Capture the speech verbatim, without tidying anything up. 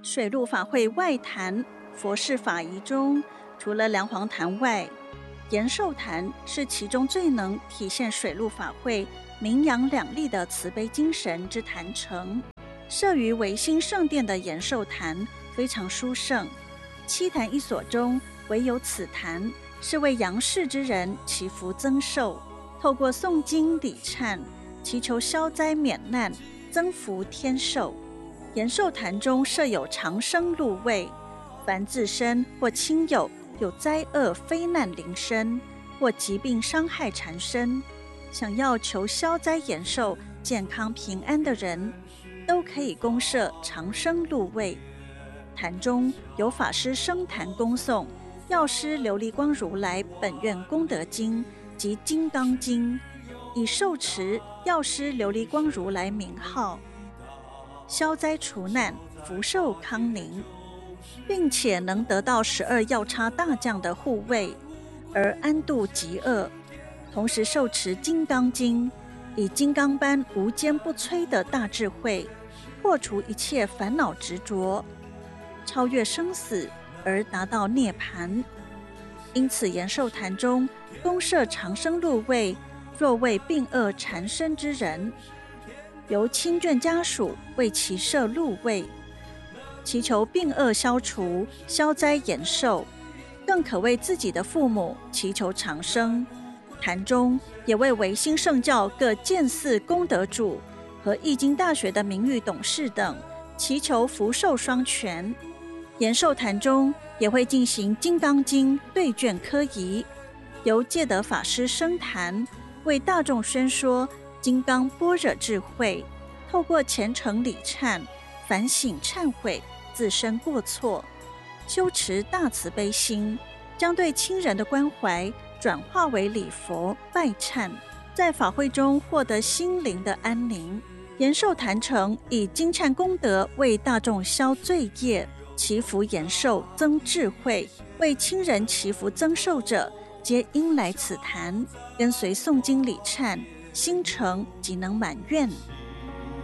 水陆法会外坛佛事法仪中，除了梁皇坛外，延寿坛是其中最能体现水陆法会名扬两利的慈悲精神之坛城。设于维新圣殿的延寿坛非常殊胜，七坛一所中唯有此坛是为杨氏之人祈福增寿，透过诵经礼忏，祈求消灾免难，增福天寿。延寿坛中设有长生禄位，凡自身或亲友有灾厄非难临身，或疾病伤害缠身，想要求消灾延寿、健康平安的人，都可以公设长生禄位。坛中有法师升坛恭诵药师琉璃光如来本愿功德经及金刚经，以受持药师琉璃光如来名号，消灾除难，福寿康宁，并且能得到十二药叉大将的护卫，而安度疾厄。同时受持金刚经，以金刚般无坚不摧的大智慧，破除一切烦恼执着，超越生死而达到涅槃。因此延寿坛中公设长生禄位，若为病厄缠身之人，由亲眷家属为其设禄位，祈求病厄消除，消灾延寿，更可为自己的父母祈求长生。坛中也为维新圣教各建寺功德主和易经大学的名誉董事等祈求福寿双全。延寿坛中也会进行金刚经对卷科仪，由戒德法师升坛，为大众宣说金刚般若智慧，透过虔诚礼忏，反省忏悔自身过错，修持大慈悲心，将对亲人的关怀转化为礼佛拜忏，在法会中获得心灵的安宁。延寿坛城以金忏功德为大众消罪业，祈福延寿增智慧，为亲人祈福增寿者，皆应来此坛，跟随诵经礼忏，心诚即能满愿。